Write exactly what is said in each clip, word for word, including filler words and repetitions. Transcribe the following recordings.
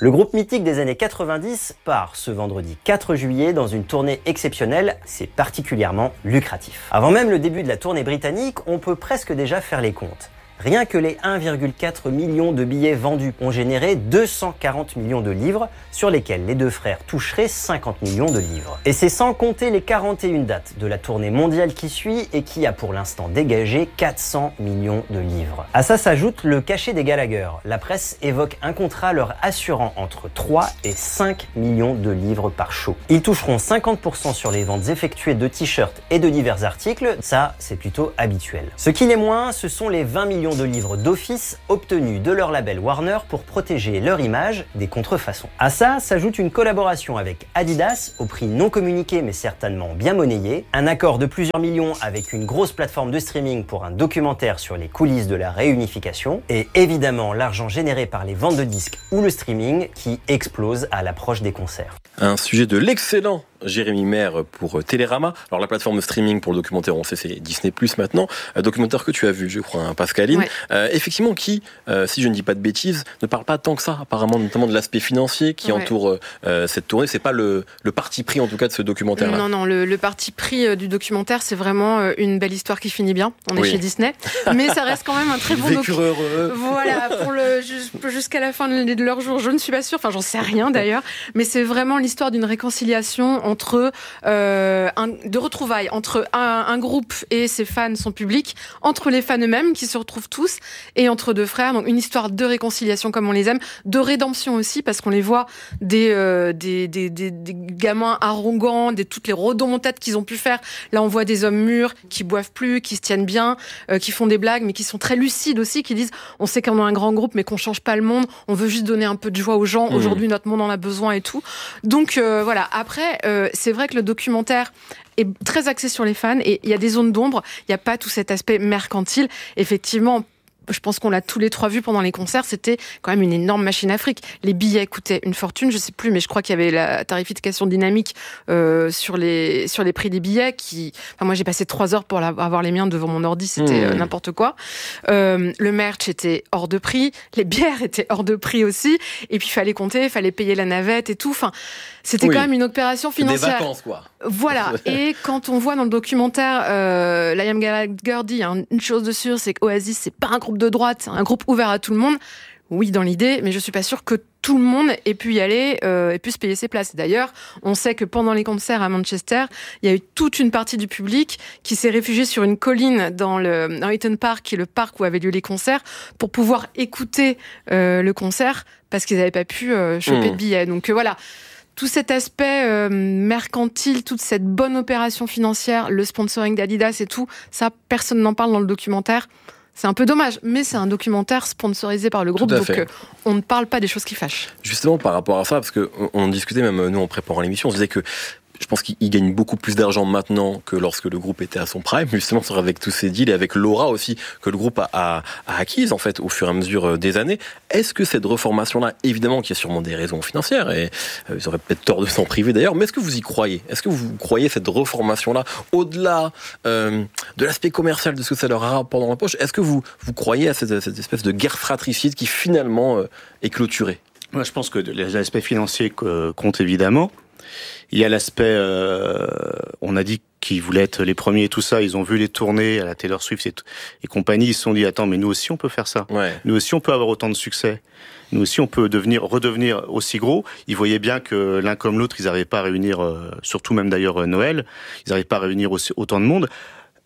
Le groupe mythique des années quatre-vingt-dix part ce vendredi quatre juillet dans une tournée exceptionnelle, c'est particulièrement lucratif. Avant même le début de la tournée britannique, on peut presque déjà faire les comptes. Rien que les un virgule quatre million de billets vendus ont généré deux cent quarante millions de livres, sur lesquels les deux frères toucheraient cinquante millions de livres. Et c'est sans compter les quarante et une dates de la tournée mondiale qui suit et qui a pour l'instant dégagé quatre cents millions de livres. À ça s'ajoute le cachet des Gallagher. La presse évoque un contrat leur assurant entre trois et cinq millions de livres par show. Ils toucheront cinquante pour cent sur les ventes effectuées de t-shirts et de divers articles, ça c'est plutôt habituel. Ce qui l'est moins, ce sont les vingt millions de livres d'office obtenus de leur label Warner pour protéger leur image des contrefaçons. À ça s'ajoute une collaboration avec Adidas au prix non communiqué mais certainement bien monnayé, un accord de plusieurs millions avec une grosse plateforme de streaming pour un documentaire sur les coulisses de la réunification et évidemment l'argent généré par les ventes de disques ou le streaming qui explose à l'approche des concerts. Un sujet de l'excellent Jérémy Maire pour Télérama. Alors la plateforme de streaming pour le documentaire, on sait, c'est Disney plus maintenant. Un documentaire que tu as vu, je crois, hein, Pascaline. Ouais. Euh, effectivement, qui, euh, si je ne dis pas de bêtises, ne parle pas tant que ça, apparemment, notamment de l'aspect financier qui ouais. entoure euh, cette tournée. C'est pas le, le parti pris, en tout cas, de ce documentaire-là. Non, non, le, le parti pris du documentaire, c'est vraiment une belle histoire qui finit bien. On est oui. chez Disney, mais ça reste quand même un très bon documentaire. Voilà, pour le jusqu'à la fin de leur jour, je ne suis pas sûre. Enfin, j'en sais rien d'ailleurs, mais c'est vraiment l'histoire d'une réconciliation entre euh, un, de retrouvailles entre un, un groupe et ses fans, son public, entre les fans eux-mêmes qui se retrouvent tous et entre deux frères. Donc une histoire de réconciliation comme on les aime, de rédemption aussi parce qu'on les voit des euh, des, des des des gamins arrogants, des toutes les rodomontades qu'ils ont pu faire. Là on voit des hommes mûrs qui boivent plus, qui se tiennent bien, euh, qui font des blagues mais qui sont très lucides aussi, qui disent on sait qu'on a un grand groupe mais qu'on change pas le monde, on veut juste donner un peu de joie aux gens. Mmh. Aujourd'hui notre monde en a besoin et tout. Donc euh, voilà. Après euh, c'est vrai que le documentaire est très axé sur les fans et il y a des zones d'ombre, il n'y a pas tout cet aspect mercantile. Effectivement, je pense qu'on l'a tous les trois vu pendant les concerts, c'était quand même une énorme machine à fric. Les billets coûtaient une fortune, je sais plus, mais je crois qu'il y avait la tarification dynamique euh, sur les sur les prix des billets. Qui, enfin, moi j'ai passé trois heures pour avoir les miens devant mon ordi, c'était mmh. euh, n'importe quoi. Euh, le merch était hors de prix, les bières étaient hors de prix aussi, et puis il fallait compter, il fallait payer la navette et tout. Enfin, c'était oui. quand même une opération financière. Des vacances quoi. Voilà. Et quand on voit dans le documentaire, euh, Liam Gallagher dit hein, une chose de sûre, c'est qu'Oasis c'est pas un groupe de droite, un groupe ouvert à tout le monde. Oui, dans l'idée, mais je suis pas sûre que tout le monde ait pu y aller euh, et pu se payer ses places. D'ailleurs, on sait que pendant les concerts à Manchester, il y a eu toute une partie du public qui s'est réfugiée sur une colline dans le dans Eaton Park, qui est le parc où avaient lieu les concerts, pour pouvoir écouter euh, le concert parce qu'ils n'avaient pas pu euh, choper mmh. de billets. Donc euh, voilà. Tout cet aspect euh, mercantile, toute cette bonne opération financière, le sponsoring d'Adidas et tout, ça, personne n'en parle dans le documentaire. C'est un peu dommage, mais c'est un documentaire sponsorisé par le groupe, donc euh, on ne parle pas des choses qui fâchent. Justement, par rapport à ça, parce qu'on on discutait même, nous, en préparant l'émission, on se disait que je pense qu'il gagne beaucoup plus d'argent maintenant que lorsque le groupe était à son prime, justement avec tous ces deals et avec l'aura aussi que le groupe a, a, a acquise en fait au fur et à mesure des années. Est-ce que cette reformation-là, évidemment qu'il y a sûrement des raisons financières et euh, ils auraient peut-être tort de s'en priver d'ailleurs, mais est-ce que vous y croyez ? Est-ce que vous croyez cette reformation-là au-delà euh, de l'aspect commercial de ce que ça leur rapporte dans la poche ? Est-ce que vous, vous croyez à cette, cette espèce de guerre fratricide qui finalement euh, est clôturée ? Moi je pense que les aspects financiers comptent évidemment. Il y a l'aspect, euh, on a dit qu'ils voulaient être les premiers et tout ça, ils ont vu les tournées à la Taylor Swift et, t- et compagnie, ils se sont dit, attends, mais nous aussi on peut faire ça. Ouais. Nous aussi on peut avoir autant de succès. Nous aussi on peut devenir, redevenir aussi gros. Ils voyaient bien que l'un comme l'autre, ils n'arrivaient pas à réunir, euh, surtout même d'ailleurs Noël, ils n'arrivaient pas à réunir aussi, autant de monde.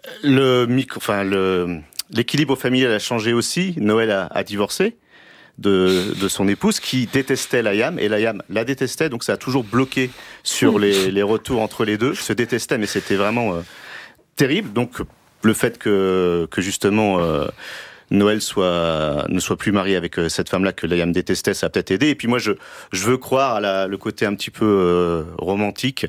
Le micro, enfin le, l'équilibre familial a changé aussi. Noël a, a divorcé de, de son épouse qui détestait Liam et Liam la détestait, donc ça a toujours bloqué sur les, les retours entre les deux. Ils se détestaient, mais c'était vraiment euh, terrible. Donc le fait que, que justement euh, Noël soit ne soit plus marié avec euh, cette femme-là que Liam détestait, ça a peut-être aidé. Et puis moi je je veux croire à la, le côté un petit peu euh, romantique.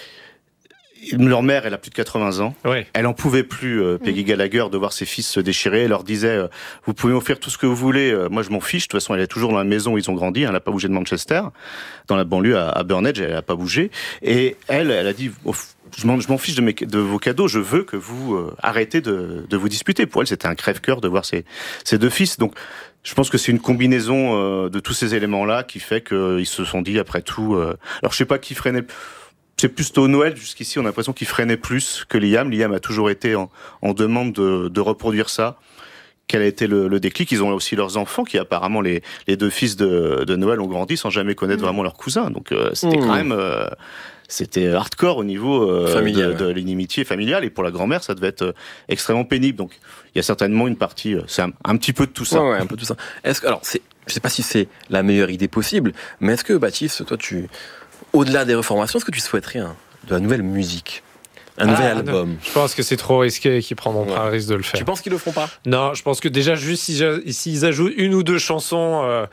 Leur mère, elle a plus de quatre-vingts ans. Ouais. Elle en pouvait plus, euh, Peggy Gallagher, de voir ses fils se déchirer. Elle leur disait, euh, vous pouvez m'offrir tout ce que vous voulez. Euh, moi, je m'en fiche. De toute façon, elle est toujours dans la maison où ils ont grandi. Elle n'a pas bougé de Manchester. Dans la banlieue à, à Burnage, elle n'a pas bougé. Et elle, elle a dit, oh, je m'en, je m'en fiche de, mes, de vos cadeaux, je veux que vous euh, arrêtez de, de vous disputer. Pour elle, c'était un crève-cœur de voir ses, ses deux fils. Donc, je pense que c'est une combinaison euh, de tous ces éléments-là qui fait qu'ils se sont dit, après tout... Euh... Alors, je sais pas qui freinait... C'est plutôt Noël, jusqu'ici, on a l'impression qu'il freinait plus que Liam. Liam a toujours été en, en demande de, de reproduire ça. Quel a été le, le déclic? Ils ont aussi leurs enfants, qui apparemment, les, les deux fils de, de Noël ont grandi sans jamais connaître mmh. vraiment leur cousin. Donc, euh, c'était mmh. quand même... Euh, C'était hardcore au niveau euh, Familial, de, de l'inimitié familiale, et pour la grand-mère, ça devait être euh, extrêmement pénible. Donc, il y a certainement une partie, euh, c'est un, un petit peu de tout ça. Ouais, ouais, un peu de tout ça. Est-ce que, alors, c'est, je sais pas si c'est la meilleure idée possible, mais est-ce que, Baptiste, toi, tu, au-delà des reformations, est-ce que tu souhaiterais un, de la nouvelle musique? Un nouvel ah, album. Non. Je pense que c'est trop risqué qu'ils prendront ouais. pas le risque de le faire. Tu penses qu'ils le feront pas? Non, je pense que déjà juste s'ils, s'ils ajoutent une ou deux chansons euh,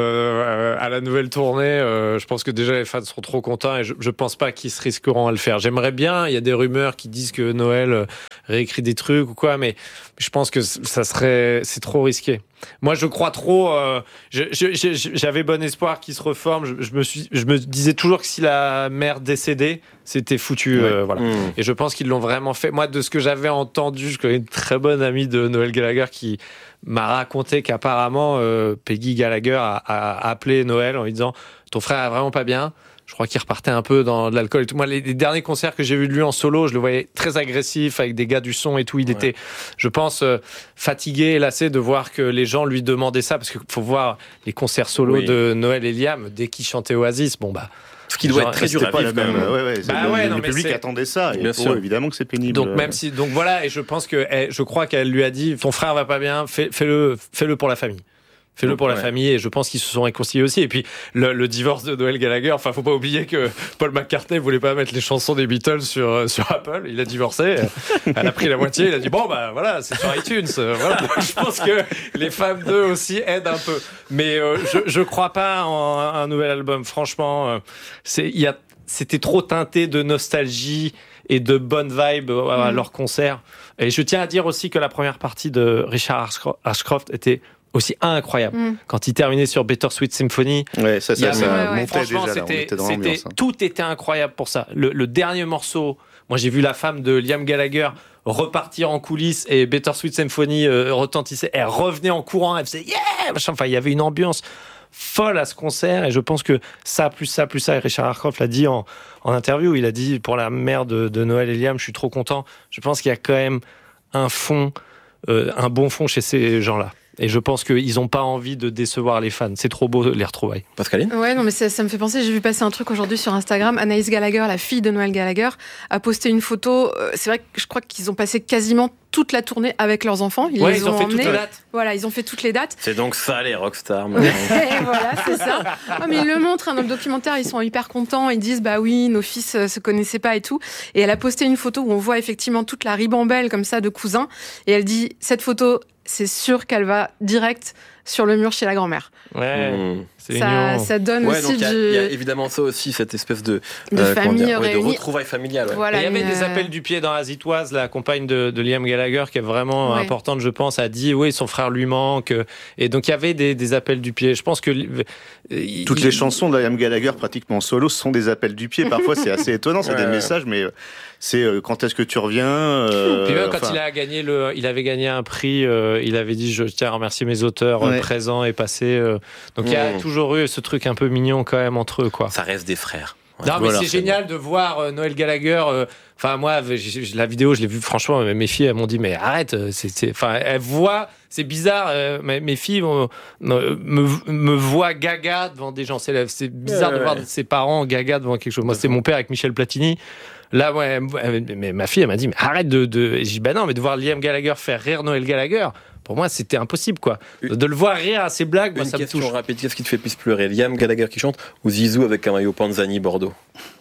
euh, à la nouvelle tournée, euh, je pense que déjà les fans seront trop contents et je, je pense pas qu'ils se risqueront à le faire. J'aimerais bien, il y a des rumeurs qui disent que Noël réécrit des trucs ou quoi, mais je pense que ça serait, c'est trop risqué. Moi, je crois trop. Euh, je, je, je, j'avais bon espoir qu'il se reforme. Je, je me suis, je me disais toujours que si la mère décédait, c'était foutu. Ouais. Euh, voilà. Mmh. Et je pense qu'ils l'ont vraiment fait. Moi, de ce que j'avais entendu, je connais une très bonne amie de Noël Gallagher qui m'a raconté qu'apparemment euh, Peggy Gallagher a, a appelé Noël en lui disant ton frère est vraiment pas bien. Je crois qu'il repartait un peu dans de l'alcool et tout. Moi, les, les derniers concerts que j'ai vus de lui en solo, je le voyais très agressif avec des gars du son et tout. Il ouais. était, je pense, euh, fatigué et lassé de voir que les gens lui demandaient ça, parce qu'il faut voir les concerts solo oui. de Noël et Liam dès qu'ils chantaient Oasis. Bon bah. Ce qui doit genre, être très dur à vivre quand même. même. Ouais, ouais, bah le, ouais, non, le public c'est... attendait ça. Et bien sûr, évidemment que c'est pénible. Donc même si, donc voilà, et je pense que, elle, je crois qu'elle lui a dit, ton frère va pas bien, fais, fais-le, fais-le pour la famille. Fais-le pour la ouais. famille, et je pense qu'ils se sont réconciliés aussi. Et puis le, le divorce de Noël Gallagher, enfin faut pas oublier que Paul McCartney voulait pas mettre les chansons des Beatles sur sur Apple, il a divorcé, elle a pris la moitié, il a dit bon bah voilà c'est sur iTunes. Voilà. Je pense que les femmes d'eux aussi aident un peu, mais euh, je je crois pas en un nouvel album. Franchement, euh, c'est il y a c'était trop teinté de nostalgie et de bonnes vibes à mmh. leur concert. Et je tiens à dire aussi que la première partie de Richard Ashcroft était aussi incroyable. Mm. Quand il terminait sur Bittersweet Symphony, ouais, ça, ça, ça ouais, ouais. montait franchement, déjà, c'était, là, c'était, hein. tout était incroyable pour ça. Le, le dernier morceau, moi j'ai vu la femme de Liam Gallagher repartir en coulisses et Bittersweet Symphony euh, retentissait. Elle revenait en courant, elle faisait yeah, enfin il y avait une ambiance folle à ce concert, et je pense que ça plus ça plus ça, et Richard Ashcroft l'a dit en, en interview, il a dit pour la mère de, de Noël et Liam, je suis trop content. Je pense qu'il y a quand même un fond, euh, un bon fond chez ces gens-là. Et je pense qu'ils n'ont pas envie de décevoir les fans. C'est trop beau les retrouvailles. Pascaline ? Ouais, non, mais ça, ça me fait penser. J'ai vu passer un truc aujourd'hui sur Instagram. Anaïs Gallagher, la fille de Noël Gallagher, a posté une photo. C'est vrai que je crois qu'ils ont passé quasiment toute la tournée avec leurs enfants. Ils, ouais, les ils ont, ont fait emmenés. Toutes les dates. Voilà, ils ont fait toutes les dates. C'est donc ça les rockstars. Voilà, c'est ça. Oh, mais ils le montrent hein, dans le documentaire. Ils sont hyper contents. Ils disent bah oui, nos fils euh, se connaissaient pas et tout. Et elle a posté une photo où on voit effectivement toute la ribambelle comme ça de cousins. Et elle dit cette photo, c'est sûr qu'elle va direct sur le mur chez la grand-mère. Ouais, mmh. c'est ça, ça donne ouais, aussi donc du... Il y a évidemment ça aussi, cette espèce de, de euh, famille dire, réunie. Ouais, de retrouvailles familiales. Ouais. Voilà, il y avait une... des appels du pied dans Azitoise, la compagne de, de Liam Gallagher, qui est vraiment ouais. importante, je pense, a dit oui, son frère lui manque. Et donc il y avait des, des appels du pied. Je pense que... Il, Toutes il... les chansons de Liam Gallagher, pratiquement en solo, sont des appels du pied. Parfois, c'est assez étonnant, c'est ouais, des ouais. messages, mais... C'est euh, quand est-ce que tu reviens euh, Puis même quand il a gagné le, il avait gagné un prix, euh, il avait dit je tiens à remercier mes auteurs ouais. euh, présents et passés. Euh, donc mmh. il y a toujours eu ce truc un peu mignon quand même entre eux quoi. Ça reste des frères. Ouais. Non mais voilà, c'est, c'est génial bon. de voir euh, Noël Gallagher. Enfin euh, moi j'ai, j'ai, la vidéo je l'ai vue franchement, mes filles elles m'ont dit mais arrête, c'est, enfin elles voient. C'est bizarre, euh, mes, mes filles euh, me, me voient gaga devant des gens. C'est, c'est bizarre ouais, de voir ouais. ses parents gaga devant quelque chose. Moi, c'était mon père avec Michel Platini. Là, ouais, mais ma fille, elle m'a dit, mais arrête de... de... Et j'ai dit, bah non, mais de voir Liam Gallagher faire rire Noël Gallagher, pour moi, c'était impossible, quoi. De le voir rire à ses blagues, moi, ça me touche. Une question rapide, qu'est-ce qui te fait plus pleurer, Liam Gallagher qui chante ou Zizou avec un maillot Panzani Bordeaux?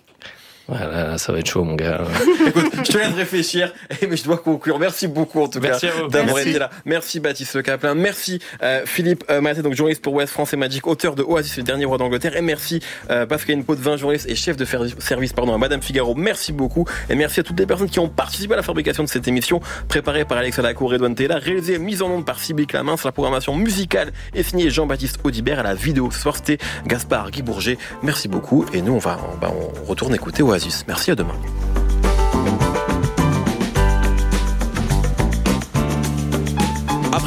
Voilà, ça va être chaud, mon gars. Écoute, je te laisse réfléchir, mais je dois conclure. Merci beaucoup, en tout merci cas, d'avoir merci. été là. Merci, Baptiste Le Caplin. Merci, euh, Philippe euh, Maté, donc journaliste pour Ouest France et Magic, auteur de Oasis, le dernier roi d'Angleterre. Et merci, euh, Pascaline Potvin, journaliste et chef de service, pardon, à Madame Figaro. Merci beaucoup. Et merci à toutes les personnes qui ont participé à la fabrication de cette émission, préparée par Alexa Lacour et Edouane Tella, réalisée et mise en onde par Sybille Clamins. La programmation musicale est signée Jean-Baptiste Audibert. À la vidéo, ce soir, c'était Gaspard Guy Bourget. Merci beaucoup. Et nous, on va, on, bah, on retourne écouter Oasis. Merci, à demain.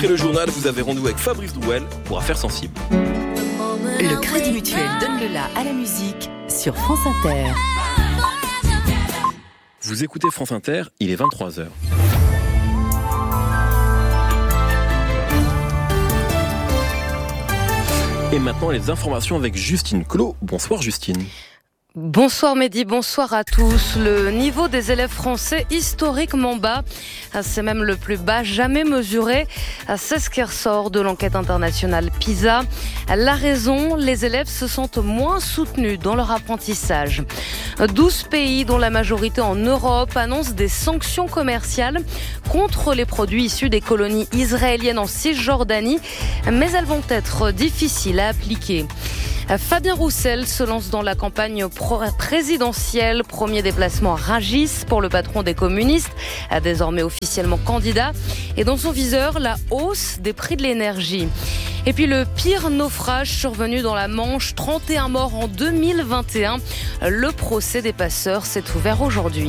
Après le journal, vous avez rendez-vous avec Fabrice Drouel pour Affaires sensibles. Le Crédit Mutuel donne le la à la musique sur France Inter. Vous écoutez France Inter, il est vingt-trois heures. Et maintenant, les informations avec Justine Clos. Bonsoir Justine. Bonsoir Mehdi, bonsoir à tous. Le niveau des élèves français historiquement bas, c'est même le plus bas jamais mesuré. C'est ce qui ressort de l'enquête internationale PISA. La raison, les élèves se sentent moins soutenus dans leur apprentissage. douze pays, dont la majorité en Europe, annoncent des sanctions commerciales contre les produits issus des colonies israéliennes en Cisjordanie, mais elles vont être difficiles à appliquer. Fabien Roussel se lance dans la campagne présidentielle. Premier déplacement à Rungis pour le patron des communistes, désormais officiellement candidat. Et dans son viseur, la hausse des prix de l'énergie. Et puis le pire naufrage survenu dans la Manche, trente et un morts en deux mille vingt et un. Le procès des passeurs s'est ouvert aujourd'hui.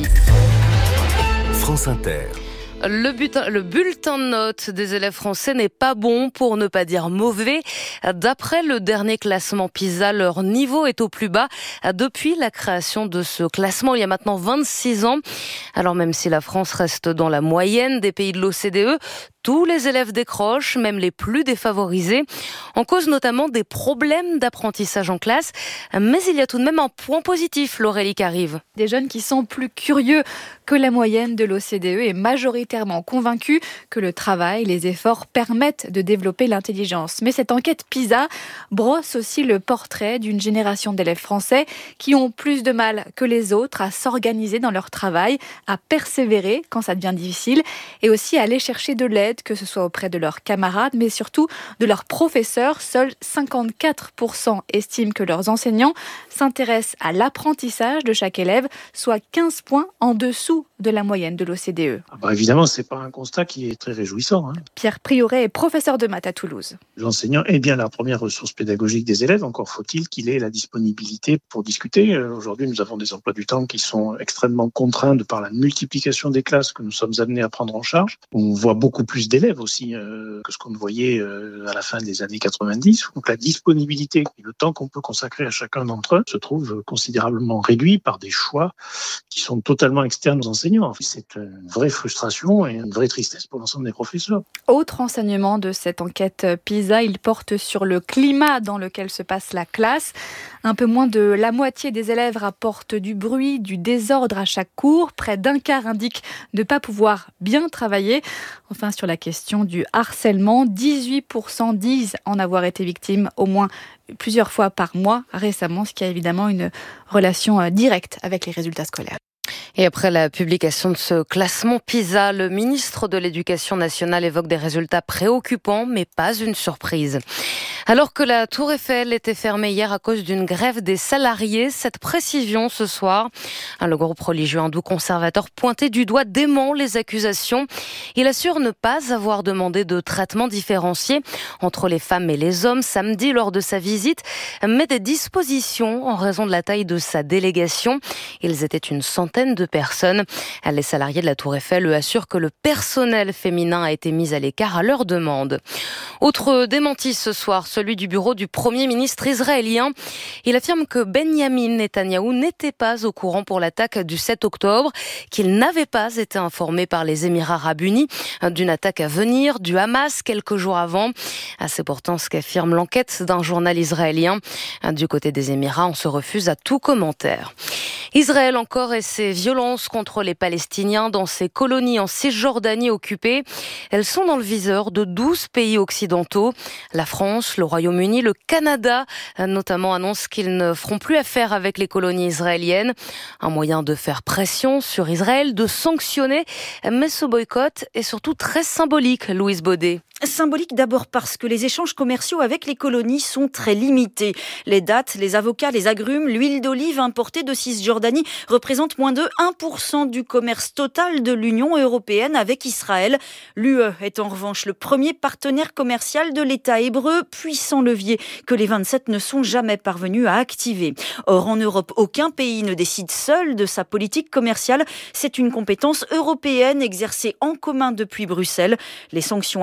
France Inter. Le, butin, le bulletin de notes des élèves français n'est pas bon, pour ne pas dire mauvais. D'après le dernier classement PISA, leur niveau est au plus bas depuis la création de ce classement il y a maintenant vingt-six ans. Alors même si la France reste dans la moyenne des pays de l'O C D E, tous les élèves décrochent, même les plus défavorisés, en cause notamment des problèmes d'apprentissage en classe. Mais il y a tout de même un point positif, Laurélie Carive. Des jeunes qui sont plus curieux que la moyenne de l'O C D E et majoritairement convaincus que le travail, les efforts permettent de développer l'intelligence. Mais cette enquête PISA brosse aussi le portrait d'une génération d'élèves français qui ont plus de mal que les autres à s'organiser dans leur travail, à persévérer quand ça devient difficile et aussi à aller chercher de l'aide, que ce soit auprès de leurs camarades, mais surtout de leurs professeurs. Seuls cinquante-quatre pour cent estiment que leurs enseignants s'intéressent à l'apprentissage de chaque élève, soit quinze points en dessous de la moyenne de l'O C D E. Ah bah évidemment, c'est pas un constat qui est très réjouissant. Hein. Pierre Prioret est professeur de maths à Toulouse. L'enseignant est bien la première ressource pédagogique des élèves, encore faut-il qu'il ait la disponibilité pour discuter. Aujourd'hui, nous avons des emplois du temps qui sont extrêmement contraints de par la multiplication des classes que nous sommes amenés à prendre en charge. On voit beaucoup plus d'élèves aussi euh, que ce qu'on voyait euh, à la fin des années quatre-vingt-dix. Donc la disponibilité et le temps qu'on peut consacrer à chacun d'entre eux se trouve considérablement réduit par des choix qui sont totalement externes aux enseignants. C'est une vraie frustration et une vraie tristesse pour l'ensemble des professeurs. Autre enseignement de cette enquête PISA, il porte sur le climat dans lequel se passe la classe. Un peu moins de la moitié des élèves rapportent du bruit, du désordre à chaque cours. Près d'un quart indiquent ne pas pouvoir bien travailler. Enfin, sur la question du harcèlement, dix-huit pour cent disent en avoir été victimes au moins plusieurs fois par mois récemment, ce qui a évidemment une relation directe avec les résultats scolaires. Et après la publication de ce classement PISA, le ministre de l'Éducation nationale évoque des résultats préoccupants, mais pas une surprise. Alors que la Tour Eiffel était fermée hier à cause d'une grève des salariés, cette précision ce soir, le groupe religieux hindou conservateur pointé du doigt dément les accusations. Il assure ne pas avoir demandé de traitement différencié entre les femmes et les hommes samedi lors de sa visite, mais des dispositions en raison de la taille de sa délégation. Ils étaient une centaine de personnes. Les salariés de la Tour Eiffel eux assurent que le personnel féminin a été mis à l'écart à leur demande. Autre démenti ce soir, celui du bureau du Premier ministre israélien. Il affirme que Benyamin Netanyahou n'était pas au courant pour l'attaque du sept octobre, qu'il n'avait pas été informé par les Émirats arabes unis d'une attaque à venir du Hamas quelques jours avant. C'est pourtant ce qu'affirme l'enquête d'un journal israélien. Du côté des Émirats, on se refuse à tout commentaire. Israël encore et ses violences contre les Palestiniens dans ses colonies en Cisjordanie occupées. Elles sont dans le viseur de douze pays occidentaux. La France, le Royaume-Uni, le Canada notamment annoncent qu'ils ne feront plus affaire avec les colonies israéliennes. Un moyen de faire pression sur Israël, de sanctionner. Mais ce boycott est surtout très symbolique, Louise Baudet. Symbolique d'abord parce que les échanges commerciaux avec les colonies sont très limités. Les dattes, les avocats, les agrumes, l'huile d'olive importée de Cisjordanie représentent moins de un pour cent du commerce total de l'Union européenne avec Israël. L'U E est en revanche le premier partenaire commercial de l'État hébreu, puissant levier que les vingt-sept ne sont jamais parvenus à activer. Or, en Europe, aucun pays ne décide seul de sa politique commerciale. C'est une compétence européenne exercée en commun depuis Bruxelles. Les sanctions annoncées aujourd'hui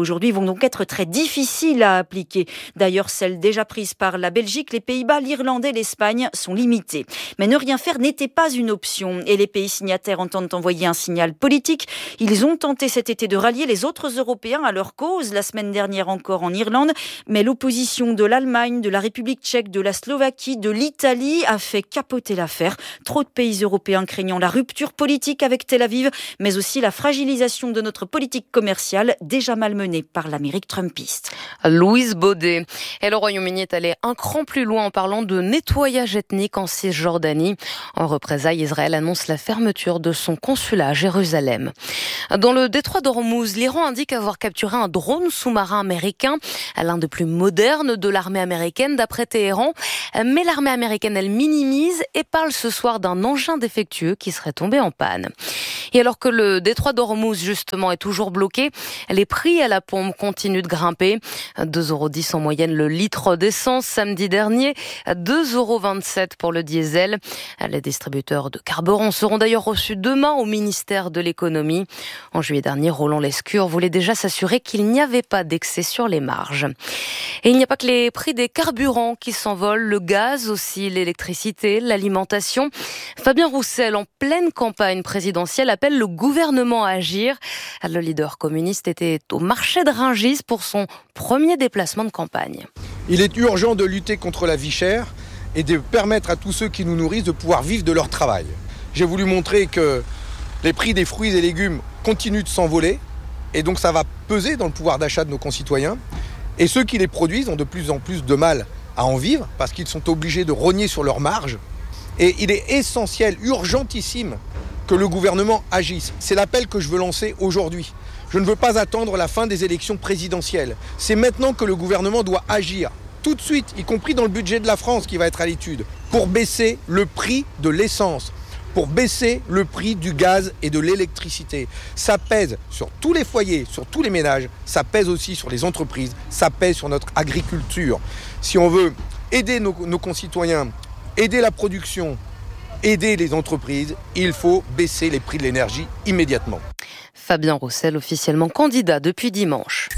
aujourd'hui vont donc être très difficiles à appliquer. D'ailleurs, celles déjà prises par la Belgique, les Pays-Bas, l'Irlande et l'Espagne sont limitées. Mais ne rien faire n'était pas une option et les pays signataires entendent envoyer un signal politique. Ils ont tenté cet été de rallier les autres Européens à leur cause, la semaine dernière encore en Irlande, mais l'opposition de l'Allemagne, de la République tchèque, de la Slovaquie, de l'Italie a fait capoter l'affaire. Trop de pays européens craignant la rupture politique avec Tel Aviv, mais aussi la fragilisation de notre politique commerciale déjà malmenée par l'Amérique trumpiste. Louise Baudet. Et le Royaume-Uni est allé un cran plus loin en parlant de nettoyage ethnique en Cisjordanie. En représailles, Israël annonce la fermeture de son consulat à Jérusalem. Dans le détroit d'Ormuz, l'Iran indique avoir capturé un drone sous-marin américain, l'un des plus modernes de l'armée américaine d'après Téhéran. Mais l'armée américaine, elle minimise et parle ce soir d'un engin défectueux qui serait tombé en panne. Et alors que le détroit d'Ormuz, justement, est toujours bloqué, les prix à la pompe continuent de grimper. deux euros dix en moyenne le litre d'essence samedi dernier, deux euros vingt-sept pour le diesel. Les distributeurs de carburant seront d'ailleurs reçus demain au ministère de l'économie. En juillet dernier, Roland Lescure voulait déjà s'assurer qu'il n'y avait pas d'excès sur les marges. Et il n'y a pas que les prix des carburants qui s'envolent, le gaz aussi, l'électricité, l'alimentation. Fabien Roussel, en pleine campagne présidentielle, appelle le gouvernement à agir. Le leader communiste était au marché de Rungis pour son premier déplacement de campagne. Il est urgent de lutter contre la vie chère et de permettre à tous ceux qui nous nourrissent de pouvoir vivre de leur travail. J'ai voulu montrer que les prix des fruits et légumes continuent de s'envoler et donc ça va peser dans le pouvoir d'achat de nos concitoyens. Et ceux qui les produisent ont de plus en plus de mal à en vivre parce qu'ils sont obligés de rogner sur leurs marges. Et il est essentiel, urgentissime, que le gouvernement agisse. C'est l'appel que je veux lancer aujourd'hui. Je ne veux pas attendre la fin des élections présidentielles. C'est maintenant que le gouvernement doit agir, tout de suite, y compris dans le budget de la France qui va être à l'étude, pour baisser le prix de l'essence, pour baisser le prix du gaz et de l'électricité. Ça pèse sur tous les foyers, sur tous les ménages, ça pèse aussi sur les entreprises, ça pèse sur notre agriculture. Si on veut aider nos, nos concitoyens, aider la production, aider les entreprises, il faut baisser les prix de l'énergie immédiatement. Fabien Roussel, officiellement candidat depuis dimanche.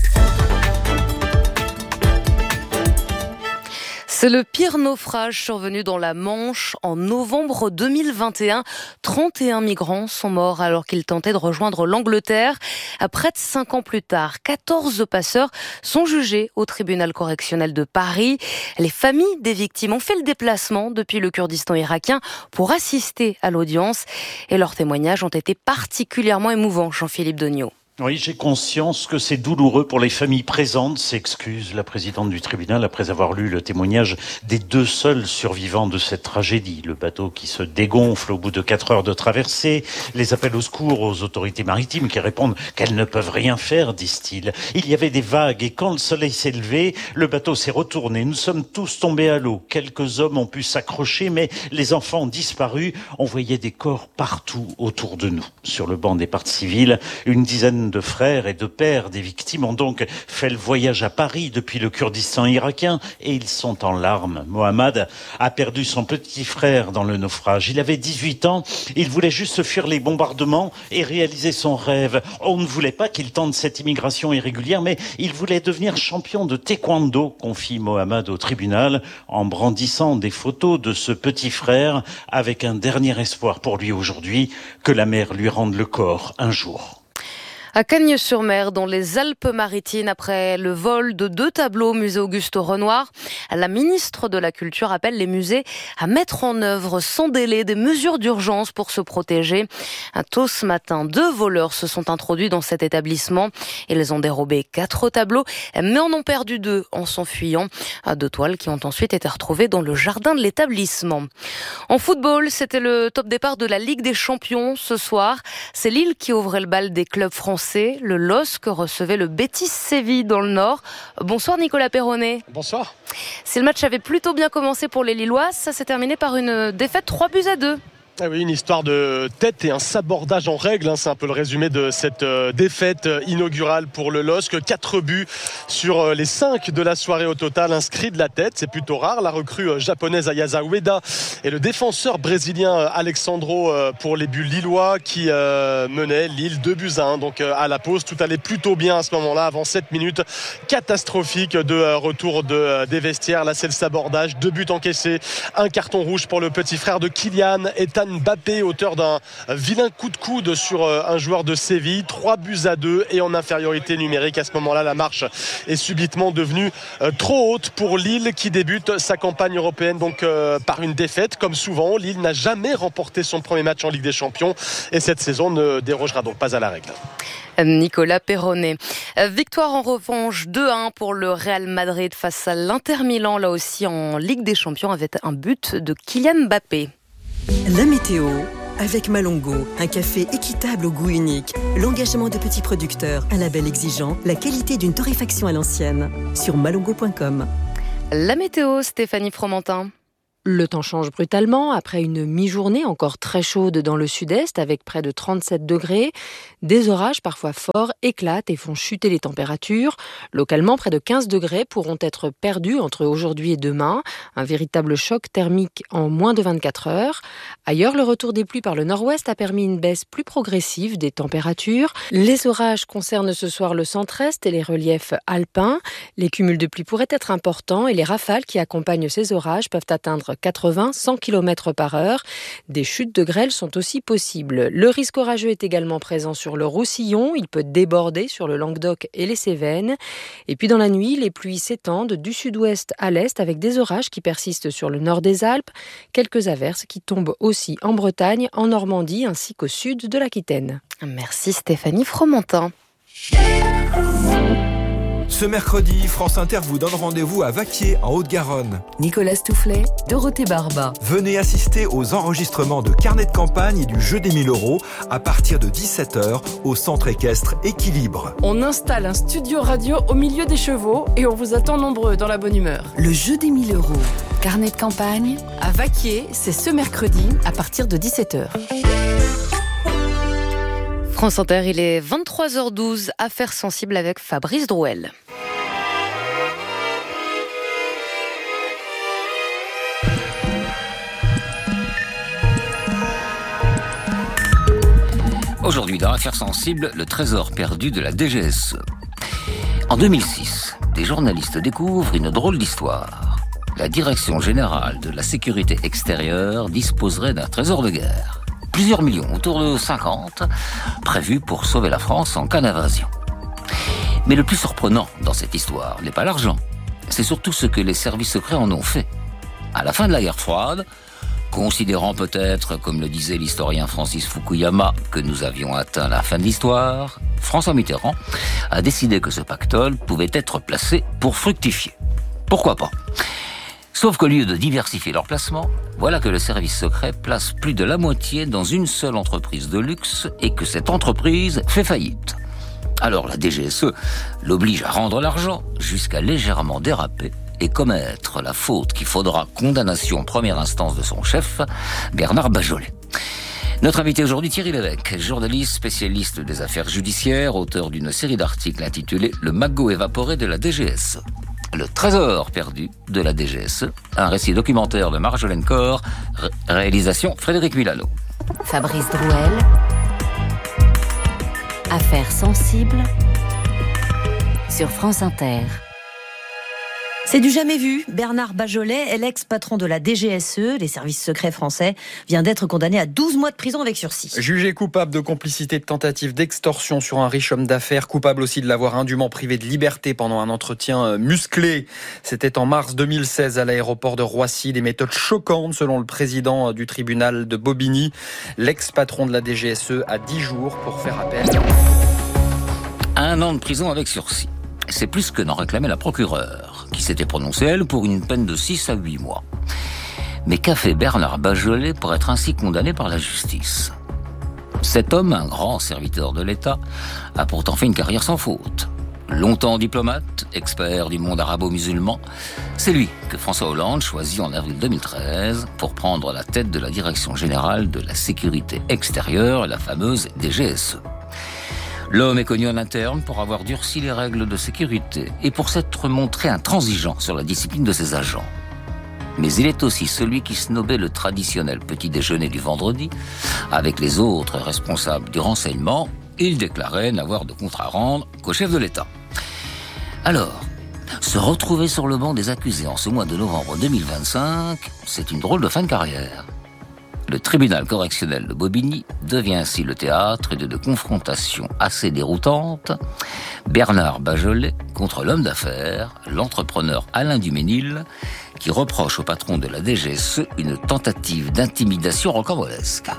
C'est le pire naufrage survenu dans la Manche en novembre deux mille vingt et un. trente et un migrants sont morts alors qu'ils tentaient de rejoindre l'Angleterre. Près de cinq ans plus tard, quatorze passeurs sont jugés au tribunal correctionnel de Paris. Les familles des victimes ont fait le déplacement depuis le Kurdistan irakien pour assister à l'audience. Et leurs témoignages ont été particulièrement émouvants, Jean-Philippe Degnaud. Oui, j'ai conscience que c'est douloureux pour les familles présentes, s'excuse la présidente du tribunal après avoir lu le témoignage des deux seuls survivants de cette tragédie. Le bateau qui se dégonfle au bout de quatre heures de traversée, les appels au secours aux autorités maritimes qui répondent qu'elles ne peuvent rien faire, disent-ils. Il y avait des vagues et quand le soleil s'est levé, le bateau s'est retourné. Nous sommes tous tombés à l'eau. Quelques hommes ont pu s'accrocher, mais les enfants ont disparu. On voyait des corps partout autour de nous. Sur le banc des parties civiles, une dizaine de frères et de pères des victimes ont donc fait le voyage à Paris depuis le Kurdistan irakien et ils sont en larmes. Mohamed a perdu son petit frère dans le naufrage. Il avait dix-huit ans, il voulait juste fuir les bombardements et réaliser son rêve. On ne voulait pas qu'il tente cette immigration irrégulière, mais il voulait devenir champion de taekwondo, confie Mohamed au tribunal, en brandissant des photos de ce petit frère avec un dernier espoir pour lui aujourd'hui, que la mer lui rende le corps un jour. À Cagnes-sur-Mer, dans les Alpes-Maritimes, après le vol de deux tableaux au musée Auguste-Renoir, la ministre de la Culture appelle les musées à mettre en œuvre sans délai des mesures d'urgence pour se protéger. Tôt ce matin, deux voleurs se sont introduits dans cet établissement. Ils ont dérobé quatre tableaux, mais en ont perdu deux en s'enfuyant. Deux toiles qui ont ensuite été retrouvées dans le jardin de l'établissement. En football, c'était le top départ de la Ligue des Champions ce soir. C'est Lille qui ouvrait le bal des clubs français. Le L O S C recevait le Betis Séville dans le Nord. Bonsoir Nicolas Perronnet. Bonsoir. Si le match avait plutôt bien commencé pour les Lillois, ça s'est terminé par une défaite trois buts à deux. Ah oui, une histoire de tête et un sabordage en règle, hein, c'est un peu le résumé de cette euh, défaite inaugurale pour le L O S C. Quatre buts sur euh, les cinq de la soirée au total inscrits de la tête, c'est plutôt rare. La recrue euh, japonaise Ayasa Ueda et le défenseur brésilien euh, Alexandro euh, pour les buts lillois qui euh, menaient Lille deux buts à un. Donc euh, à la pause, tout allait plutôt bien à ce moment-là, avant sept minutes catastrophique de euh, retour de, euh, des vestiaires. Là c'est le sabordage, deux buts encaissés, un carton rouge pour le petit frère de Kylian, Ethan Mbappé, auteur d'un vilain coup de coude sur un joueur de Séville. Trois buts à deux et en infériorité numérique. À ce moment-là, la marche est subitement devenue trop haute pour Lille qui débute sa campagne européenne donc euh, par une défaite. Comme souvent, Lille n'a jamais remporté son premier match en Ligue des Champions et cette saison ne dérogera donc pas à la règle. Nicolas Perronnet. Victoire en revanche deux à un pour le Real Madrid face à l'Inter Milan, là aussi en Ligue des Champions avec un but de Kylian Mbappé. La météo avec Malongo, un café équitable au goût unique, l'engagement de petits producteurs, un label exigeant, la qualité d'une torréfaction à l'ancienne. Sur malongo point com. La météo, Stéphanie Fromentin. Le temps change brutalement après une mi-journée encore très chaude dans le sud-est avec près de trente-sept degrés. Des orages parfois forts éclatent et font chuter les températures. Localement, près de quinze degrés pourront être perdus entre aujourd'hui et demain. Un véritable choc thermique en moins de vingt-quatre heures. Ailleurs, le retour des pluies par le nord-ouest a permis une baisse plus progressive des températures. Les orages concernent ce soir le centre-est et les reliefs alpins. Les cumuls de pluie pourraient être importants et les rafales qui accompagnent ces orages peuvent atteindre quatre-vingts à cent kilomètres par heure. Des chutes de grêle sont aussi possibles. Le risque orageux est également présent sur le Roussillon. Il peut déborder sur le Languedoc et les Cévennes. Et puis dans la nuit, les pluies s'étendent du sud-ouest à l'est avec des orages qui persistent sur le nord des Alpes. Quelques averses qui tombent aussi en Bretagne, en Normandie ainsi qu'au sud de l'Aquitaine. Merci Stéphanie Fromentin. Ce mercredi, France Inter vous donne rendez-vous à Vaquier, en Haute-Garonne. Nicolas Stoufflet, Dorothée Barba. Venez assister aux enregistrements de carnet de campagne et du jeu des mille euros à partir de dix-sept heures au centre équestre Équilibre. On installe un studio radio au milieu des chevaux et on vous attend nombreux dans la bonne humeur. Le jeu des mille euros. Carnet de campagne à Vaquier, c'est ce mercredi à partir de dix-sept heures. France Inter, il est vingt-trois heures douze, affaires sensibles avec Fabrice Drouel. Aujourd'hui, dans Affaires sensibles, le trésor perdu de la D G S E. En deux mille six, des journalistes découvrent une drôle d'histoire. La Direction générale de la sécurité extérieure disposerait d'un trésor de guerre. Plusieurs millions, autour de cinquante, prévus pour sauver la France en cas d'invasion. Mais le plus surprenant dans cette histoire n'est pas l'argent, c'est surtout ce que les services secrets en ont fait. À la fin de la guerre froide, considérant peut-être, comme le disait l'historien Francis Fukuyama, que nous avions atteint la fin de l'histoire, François Mitterrand a décidé que ce pactole pouvait être placé pour fructifier. Pourquoi pas ? Sauf qu'au lieu de diversifier leur placement, voilà que le service secret place plus de la moitié dans une seule entreprise de luxe et que cette entreprise fait faillite. Alors la D G S E l'oblige à rendre l'argent jusqu'à légèrement déraper et commettre la faute qui faudra condamnation en première instance de son chef, Bernard Bajolet. Notre invité aujourd'hui, Thierry Lévesque, journaliste spécialiste des affaires judiciaires, auteur d'une série d'articles intitulée « Le magot évaporé de la D G S E ». Le trésor perdu de la D G S E, un récit documentaire de Marjolaine Corr, ré- réalisation Frédéric Milano. Fabrice Drouel, Affaires sensibles sur France Inter. C'est du jamais vu. Bernard Bajolet, l'ex-patron de la D G S E, les services secrets français, vient d'être condamné à douze mois de prison avec sursis. Jugé coupable de complicité de tentative d'extorsion sur un riche homme d'affaires, coupable aussi de l'avoir indûment privé de liberté pendant un entretien musclé. C'était en mars deux mille seize à l'aéroport de Roissy. Des méthodes choquantes selon le président du tribunal de Bobigny. L'ex-patron de la D G S E a dix jours pour faire appel. Un an de prison avec sursis. C'est plus que n'en réclamait la procureure, qui s'était prononcée, elle, pour une peine de six à huit mois. Mais qu'a fait Bernard Bajolet pour être ainsi condamné par la justice ? Cet homme, un grand serviteur de l'État, a pourtant fait une carrière sans faute. Longtemps diplomate, expert du monde arabo-musulman, c'est lui que François Hollande choisit en avril deux mille treize pour prendre la tête de la Direction générale de la sécurité extérieure, la fameuse D G S E. L'homme est connu en interne pour avoir durci les règles de sécurité et pour s'être montré intransigeant sur la discipline de ses agents. Mais il est aussi celui qui snobait le traditionnel petit déjeuner du vendredi avec les autres responsables du renseignement. Il déclarait n'avoir de compte à rendre qu'au chef de l'État. Alors, se retrouver sur le banc des accusés en ce mois de novembre deux mille vingt-cinq, c'est une drôle de fin de carrière. Le tribunal correctionnel de Bobigny devient ainsi le théâtre de, de confrontations assez déroutantes. Bernard Bajolet contre l'homme d'affaires, l'entrepreneur Alain Duménil, qui reproche au patron de la D G S E une tentative d'intimidation rocambolesque.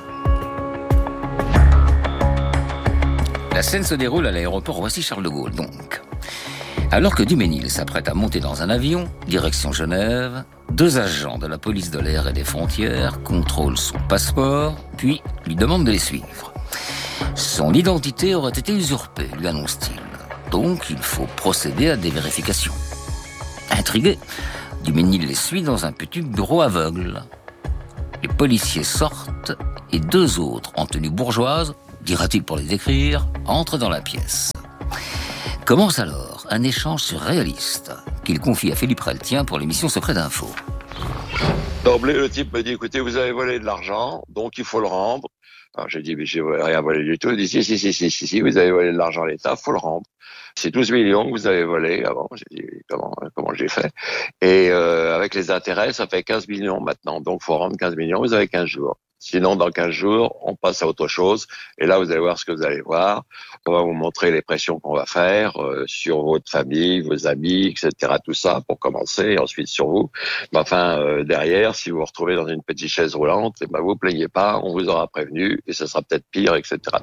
La scène se déroule à l'aéroport Roissy-Charles de Gaulle, donc. Alors que Duménil s'apprête à monter dans un avion, direction Genève, deux agents de la police de l'air et des frontières contrôlent son passeport, puis lui demandent de les suivre. Son identité aurait été usurpée, lui annonce-t-il. Donc, il faut procéder à des vérifications. Intrigué, Duménil les suit dans un petit bureau aveugle. Les policiers sortent et deux autres en tenue bourgeoise, dira-t-il pour les décrire, entrent dans la pièce. Commence alors un échange surréaliste qu'il confie à Philippe Reltien pour l'émission Secret d'Info. D'emblée, le type me dit, écoutez, vous avez volé de l'argent, donc il faut le rendre. Alors j'ai dit, mais j'ai rien volé du tout. Il dit, si, si, si, si, si, si, vous avez volé de l'argent à l'État, faut le rendre. C'est douze millions que vous avez volé avant. J'ai dit, comment, comment j'ai fait? Et euh, avec les intérêts, ça fait quinze millions maintenant. Donc faut rendre quinze millions, vous avez quinze jours. Sinon, dans quinze jours, on passe à autre chose. Et là, vous allez voir ce que vous allez voir. On va vous montrer les pressions qu'on va faire euh, sur votre famille, vos amis, et cetera. Tout ça pour commencer, et ensuite sur vous. Mais enfin, euh, derrière, si vous vous retrouvez dans une petite chaise roulante, eh ben, vous plaignez pas, on vous aura prévenu, et ce sera peut-être pire, et cetera.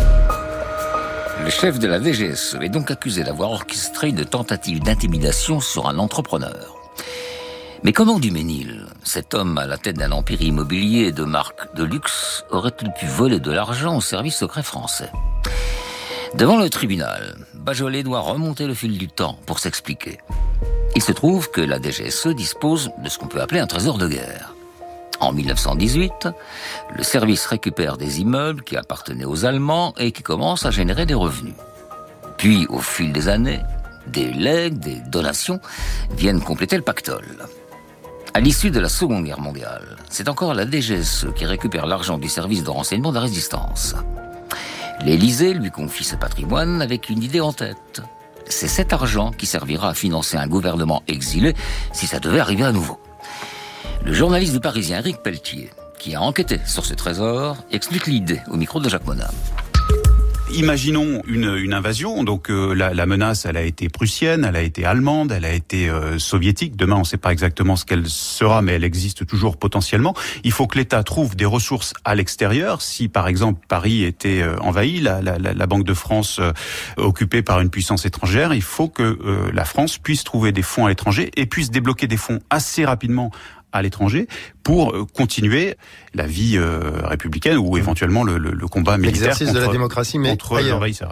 Le chef de la D G S E est donc accusé d'avoir orchestré une tentative d'intimidation sur un entrepreneur. Mais comment Duménil, cet homme à la tête d'un empire immobilier de marque de luxe, aurait-il pu voler de l'argent au service secret français? Devant le tribunal, Bajolet doit remonter le fil du temps pour s'expliquer. Il se trouve que la D G S E dispose de ce qu'on peut appeler un trésor de guerre. En mille neuf cent dix-huit, le service récupère des immeubles qui appartenaient aux Allemands et qui commencent à générer des revenus. Puis, au fil des années, des legs, des donations viennent compléter le pactole. À l'issue de la Seconde Guerre mondiale, c'est encore la D G S E qui récupère l'argent du service de renseignement de la Résistance. L'Élysée lui confie ce patrimoine avec une idée en tête. C'est cet argent qui servira à financer un gouvernement exilé si ça devait arriver à nouveau. Le journaliste du Parisien Éric Pelletier, qui a enquêté sur ce trésor, explique l'idée au micro de Jacques Monat. Imaginons une, une invasion, donc euh, la, la menace, elle a été prussienne, elle a été allemande, elle a été euh, soviétique. Demain, on ne sait pas exactement ce qu'elle sera, mais elle existe toujours potentiellement. Il faut que l'État trouve des ressources à l'extérieur. Si, par exemple, Paris était euh, envahi, la, la, la Banque de France euh, occupée par une puissance étrangère, il faut que euh, la France puisse trouver des fonds à l'étranger et puisse débloquer des fonds assez rapidement à l'étranger pour continuer la vie euh, républicaine ou éventuellement le, le, le combat militaire l'exercice contre, de la démocratie, mais contre l'envahisseur.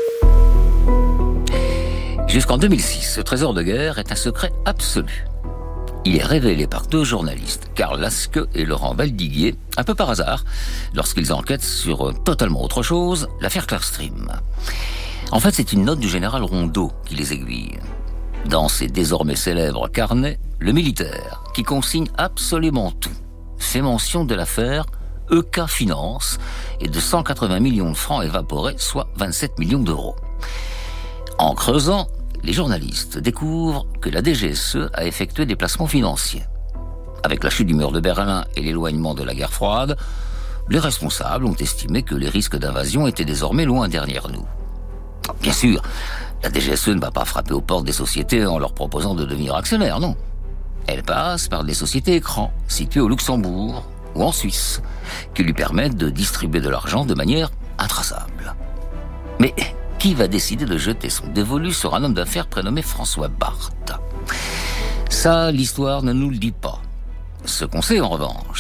Jusqu'en deux mille six, ce trésor de guerre est un secret absolu. Il est révélé par deux journalistes, Karl Lasque et Laurent Valdiguier, un peu par hasard, lorsqu'ils enquêtent sur euh, totalement autre chose, l'affaire Clearstream. En fait, c'est une note du général Rondeau qui les aiguille. Dans ses désormais célèbres carnets, le militaire, qui consigne absolument tout, fait mention de l'affaire E K Finance et de cent quatre-vingts millions de francs évaporés, soit vingt-sept millions d'euros. En creusant, les journalistes découvrent que la D G S E a effectué des placements financiers. Avec la chute du mur de Berlin et l'éloignement de la guerre froide, les responsables ont estimé que les risques d'invasion étaient désormais loin derrière nous. Bien sûr, la D G S E ne va pas frapper aux portes des sociétés en leur proposant de devenir actionnaires, non. Elle passe par des sociétés écrans situées au Luxembourg ou en Suisse, qui lui permettent de distribuer de l'argent de manière intraçable. Mais qui va décider de jeter son dévolu sur un homme d'affaires prénommé François Barthes? Ça, l'histoire ne nous le dit pas. Ce qu'on sait, en revanche,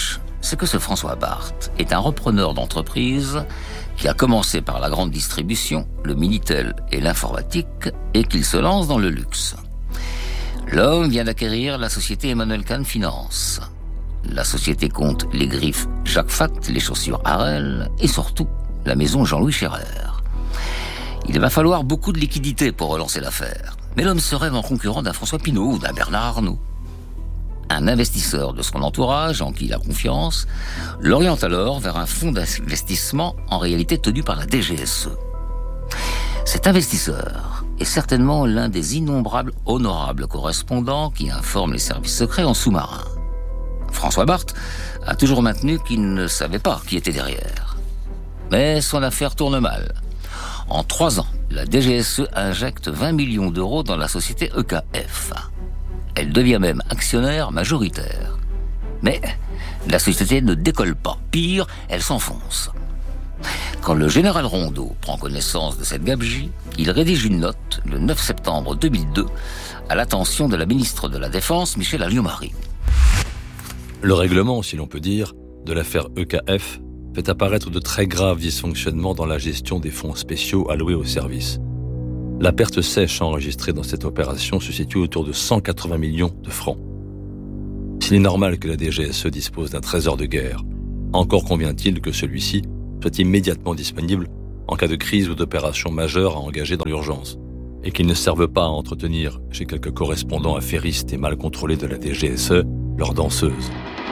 c'est que ce François Barthes est un repreneur d'entreprise qui a commencé par la grande distribution, le Minitel et l'informatique, et qu'il se lance dans le luxe. L'homme vient d'acquérir la société Emmanuel Kahn Finance. La société compte les griffes Jacques Fact, les chaussures Harel et surtout la maison Jean-Louis Scherrer. Il va falloir beaucoup de liquidités pour relancer l'affaire. Mais l'homme se rêve en concurrent d'un François Pinault ou d'un Bernard Arnault. Un investisseur de son entourage, en qui il a confiance, l'oriente alors vers un fonds d'investissement en réalité tenu par la D G S E. Cet investisseur est certainement l'un des innombrables honorables correspondants qui informent les services secrets en sous-marin. François Barthes a toujours maintenu qu'il ne savait pas qui était derrière. Mais son affaire tourne mal. En trois ans, la D G S E injecte vingt millions d'euros dans la société E K F. Elle devient même actionnaire majoritaire. Mais la société ne décolle pas. Pire, elle s'enfonce. Quand le général Rondeau prend connaissance de cette gabegie, il rédige une note, le neuf septembre deux mille deux, à l'attention de la ministre de la Défense, Michèle Alliot-Marie. Le règlement, si l'on peut dire, de l'affaire E K F fait apparaître de très graves dysfonctionnements dans la gestion des fonds spéciaux alloués au service. La perte sèche enregistrée dans cette opération se situe autour de cent quatre-vingts millions de francs. S'il est normal que la D G S E dispose d'un trésor de guerre, encore convient-il que celui-ci soit immédiatement disponible en cas de crise ou d'opération majeure à engager dans l'urgence, et qu'il ne serve pas à entretenir chez quelques correspondants affairistes et mal contrôlés de la D G S E leurs danseuses.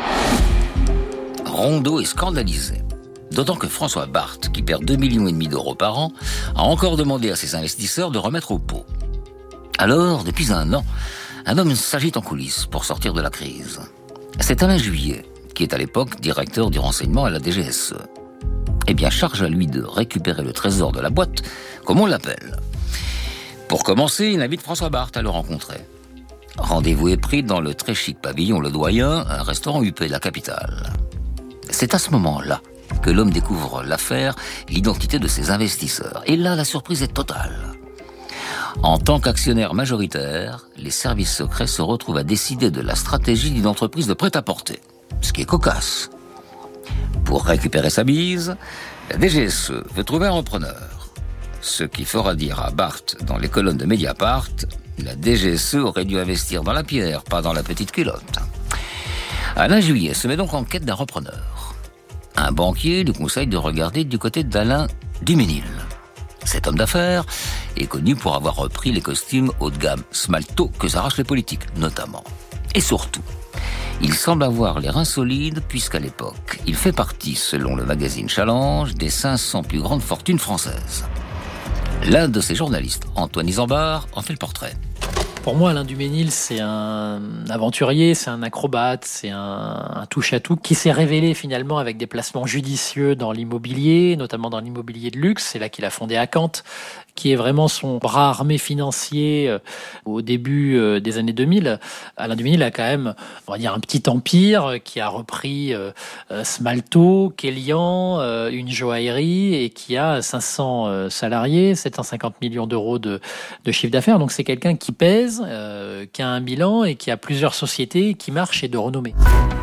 Rondeau est scandalisé. D'autant que François Barthes, qui perd deux millions et demi d'euros par an, a encore demandé à ses investisseurs de remettre au pot. Alors, depuis un an, un homme s'agite en coulisses pour sortir de la crise. C'est Alain Juillet, qui est à l'époque directeur du renseignement à la D G S E. Eh bien, charge à lui de récupérer le trésor de la boîte, comme on l'appelle. Pour commencer, il invite François Barthes à le rencontrer. Rendez-vous est pris dans le très chic pavillon Le Doyen, un restaurant huppé de la capitale. C'est à ce moment-là que l'homme découvre l'affaire, l'identité de ses investisseurs. Et là, la surprise est totale. En tant qu'actionnaire majoritaire, les services secrets se retrouvent à décider de la stratégie d'une entreprise de prêt-à-porter, ce qui est cocasse. Pour récupérer sa bise, la D G S E veut trouver un repreneur. Ce qui fera dire à Barthes dans les colonnes de Mediapart, la D G S E aurait dû investir dans la pierre, pas dans la petite culotte. Alain Juillet se met donc en quête d'un repreneur. Un banquier lui conseille de regarder du côté d'Alain Duménil. Cet homme d'affaires est connu pour avoir repris les costumes haut de gamme Smalto que s'arrachent les politiques, notamment. Et surtout, il semble avoir les reins solides puisqu'à l'époque, il fait partie, selon le magazine Challenge, des cinq cents plus grandes fortunes françaises. L'un de ses journalistes, Antoine Isambard, en fait le portrait. Pour moi, Alain Duménil, c'est un aventurier, c'est un acrobate, c'est un, un touche-à-tout qui s'est révélé finalement avec des placements judicieux dans l'immobilier, notamment dans l'immobilier de luxe. C'est là qu'il a fondé Acant, qui est vraiment son bras armé financier euh, au début euh, des années deux mille. Alain Duménil a quand même, on va dire, un petit empire qui a repris euh, euh, Smalto, Kélian, euh, une joaillerie et qui a cinq cents euh, salariés, sept cent cinquante millions d'euros de, de chiffre d'affaires. Donc c'est quelqu'un qui pèse, euh, qui a un bilan et qui a plusieurs sociétés qui marchent et de renommée.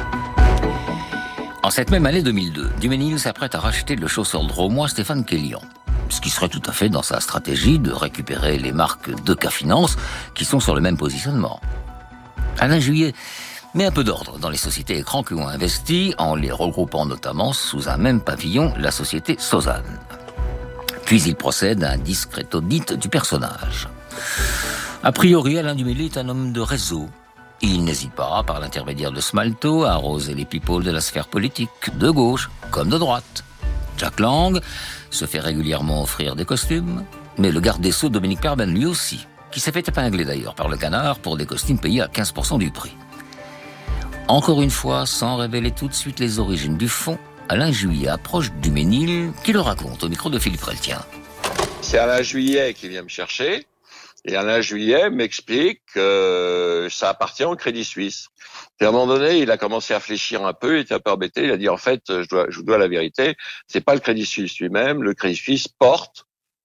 En cette même année deux mille deux, Duménil s'apprête à racheter le chausseur drômois Stéphane Kélian. Ce qui serait tout à fait dans sa stratégie de récupérer les marques d'E K Finance qui sont sur le même positionnement. Alain Juillet met un peu d'ordre dans les sociétés écrans qui ont investi en les regroupant notamment sous un même pavillon la société Sozane. Puis il procède à un discret audit du personnage. A priori, Alain Duménil est un homme de réseau. Il n'hésite pas, par l'intermédiaire de Smalto, à arroser les people de la sphère politique, de gauche comme de droite. Jack Lang se fait régulièrement offrir des costumes, mais le garde des Sceaux Dominique Perben lui aussi, qui s'est fait épingler d'ailleurs par le Canard pour des costumes payés à quinze pour cent du prix. Encore une fois, sans révéler tout de suite les origines du fonds, Alain Juillet approche Duménil qui le raconte au micro de Philippe Reltien. C'est Alain Juillet qui vient me chercher, et Alain Juillet m'explique que ça appartient au Crédit Suisse. Et à un moment donné, il a commencé à fléchir un peu, il était un peu embêté, il a dit en fait, je, dois, je vous dois la vérité, c'est pas le Crédit Suisse lui-même, le Crédit Suisse porte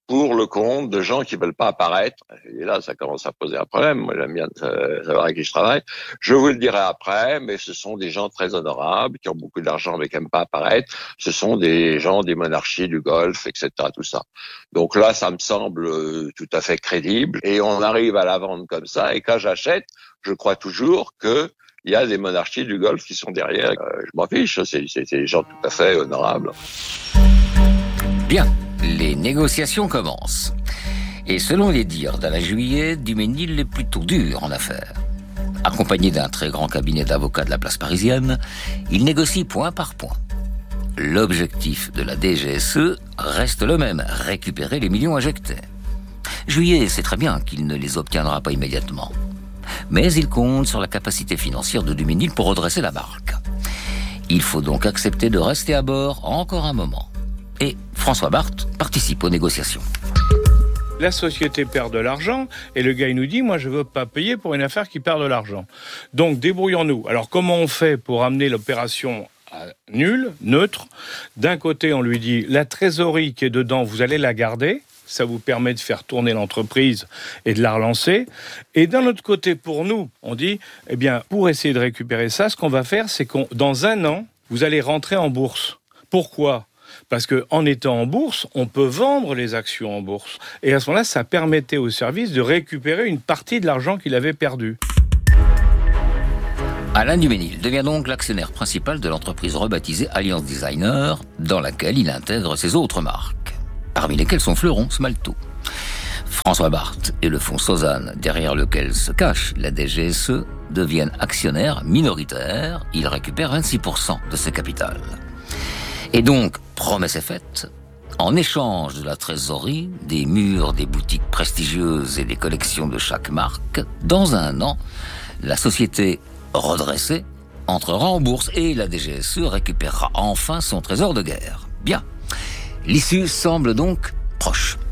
pour le compte de gens qui veulent pas apparaître. Et là, ça commence à poser un problème. Moi, j'aime bien savoir avec qui je travaille. Je vous le dirai après, mais ce sont des gens très honorables, qui ont beaucoup d'argent mais qui n'aiment pas apparaître. Ce sont des gens des monarchies du Golfe, et cetera, tout ça. Donc là, ça me semble tout à fait crédible. Et on arrive à la vendre comme ça. Et quand j'achète, je crois toujours que il y a des monarchies du Golfe qui sont derrière. Euh, je m'en fiche, c'est, c'est, c'est des gens tout à fait honorables. Bien, les négociations commencent. Et selon les dires d'Alain Juillet, Duménil est plutôt dur en affaires. Accompagné d'un très grand cabinet d'avocats de la place parisienne, il négocie point par point. L'objectif de la D G S E reste le même, récupérer les millions injectés. Juillet sait très bien qu'il ne les obtiendra pas immédiatement. Mais il compte sur la capacité financière de Duménil pour redresser la barque. Il faut donc accepter de rester à bord encore un moment. Et François Barthes participe aux négociations. La société perd de l'argent et le gars il nous dit « moi je veux pas payer pour une affaire qui perd de l'argent ». Donc débrouillons-nous. Alors comment on fait pour amener l'opération à nul, neutre ? D'un côté on lui dit « la trésorerie qui est dedans vous allez la garder ». Ça vous permet de faire tourner l'entreprise et de la relancer. Et d'un autre côté, pour nous, on dit, eh bien, pour essayer de récupérer ça, ce qu'on va faire, c'est qu'on, dans un an, vous allez rentrer en bourse. Pourquoi ? Parce qu'en étant en bourse, on peut vendre les actions en bourse. Et à ce moment-là, ça permettait au service de récupérer une partie de l'argent qu'il avait perdu. Alain Duménil devient donc l'actionnaire principal de l'entreprise rebaptisée Alliance Designer, dans laquelle il intègre ses autres marques, parmi lesquels son fleuron Smalto. François Barthes et le fonds Sozanne, derrière lequel se cache la D G S E, deviennent actionnaires minoritaires. Ils récupèrent vingt-six pour cent de ce capital. Et donc, promesse est faite. En échange de la trésorerie, des murs, des boutiques prestigieuses et des collections de chaque marque, dans un an, la société redressée entrera en bourse et la D G S E récupérera enfin son trésor de guerre. Bien. L'issue semble donc proche.